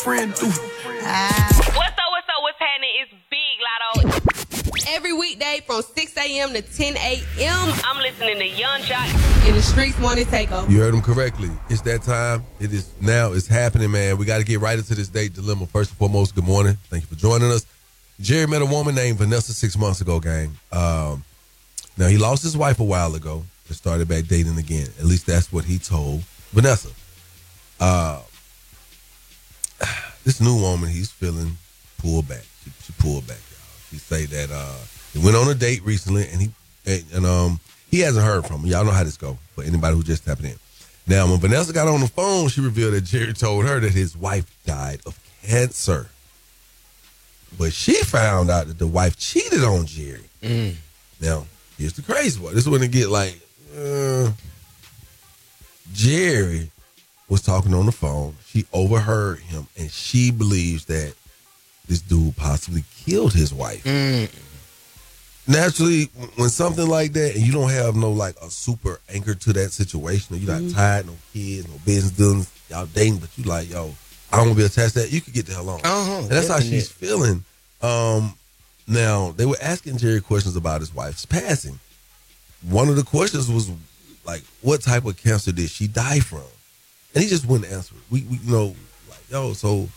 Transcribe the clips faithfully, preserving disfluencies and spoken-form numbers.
friend do. Ah. What's up, what's up, what's happening? It's Big Lotto. Every weekday from six a.m. to ten a.m. I'm listening to Young Jock in the Streets Morning Takeover. You heard him correctly. It's that time. It is now. It's happening, man. We got to get right into this date dilemma. First and foremost, good morning. Thank you for joining us. Jerry met a woman named Vanessa six months ago, gang. Um, now, he lost his wife a while ago and started back dating again. At least that's what he told Vanessa. Uh, this new woman, he's feeling pulled back. She, she pulled back, y'all. She say that uh, he went on a date recently, and he and, and um he hasn't heard from him. Y'all know how this go for anybody who just tapping in. Now, when Vanessa got on the phone, she revealed that Jerry told her that his wife died of cancer. But she found out that the wife cheated on Jerry. Mm. Now, here's the crazy one. This is when it get like, uh, Jerry was talking on the phone. She overheard him, and she believes that this dude possibly killed his wife. Mm. Naturally, when something like that, and you don't have no like a super anchor to that situation, or you're not mm. tired, no kids, no business dealings, y'all dating, but you like, yo, I don't want to be attached to that. You could get the hell on. Uh-huh, and that's how she's feeling. Um, now, they were asking Jerry questions about his wife's passing. One of the questions was like, what type of cancer did she die from? And he just wouldn't answer it. We, we you know, like, yo, so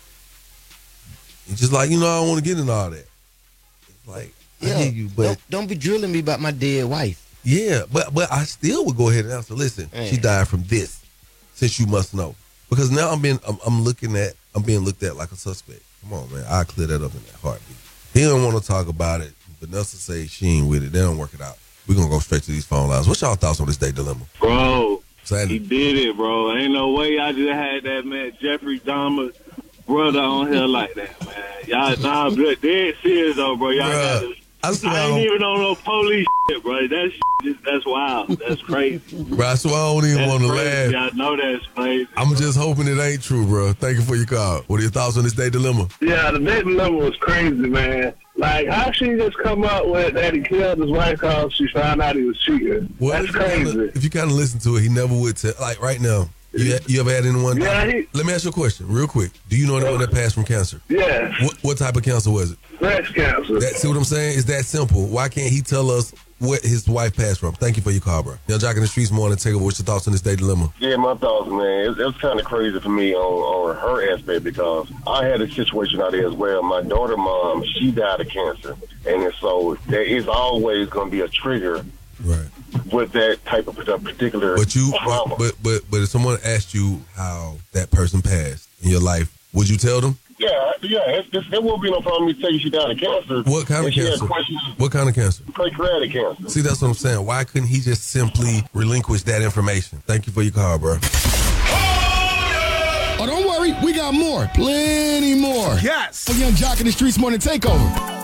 he's just like, you know, I don't want to get into all that. It's like, yeah, I hear you, but don't, don't be drilling me about my dead wife. Yeah, but but I still would go ahead and answer. Listen, Man. she died from this, since you must know. Because now I'm being I'm, I'm looking at I'm being looked at like a suspect. Come on, man, I'll clear that up in that heartbeat. He don't want to talk about it. Vanessa say she ain't with it. They don't work it out. We're gonna go straight to these phone lines. What's y'all thoughts on this date dilemma? Bro, Sandy. He did it, bro. Ain't no way I just had that man Jeffrey Dahmer's brother on here like that, man. Y'all, nah, dead serious though, bro. Y'all Bruh, gotta, I, swear I I ain't don't, even on no police shit, bro. That shit, is, that's wild. That's crazy. bro, I swear I don't even want to laugh. I know that's crazy. I'm just hoping it ain't true, bro. Thank you for your call. What are your thoughts on this date dilemma? Yeah, the date dilemma was crazy, man. Like, how she just come up with that he killed his wife because she found out he was cheating? Well, That's if you crazy. kinda, if you kind of listen to it, he never would tell. Like right now, you, you ever had anyone? Yeah, he, Let me ask you a question, real quick. Do you know anyone that passed from cancer? yeah, What what type of cancer was it? breast cancer. That, see what I'm saying? It's that simple. Why can't he tell us what his wife passed from? Thank you for your call, bro. Young Jock in the Streets Morning Takeover. What's your thoughts on this date dilemma? Yeah, my thoughts, man. It, it was kind of crazy for me on, on her aspect because I had a situation out there as well. My daughter, mom, she died of cancer. And so there is always going to be a trigger Right. with that type of particular But you, trauma. but, but but but if someone asked you how that person passed in your life, would you tell them? Yeah, yeah, it's, it's, there won't be no problem with me telling you she died of cancer. What kind of And she had cancer? questions, What kind of cancer? pancreatic cancer. See, that's what I'm saying. Why couldn't he just simply relinquish that information? Thank you for your call, bro. Oh, don't worry. We got more. Plenty more. Yes. For Young Jock in the Streets Morning Takeover.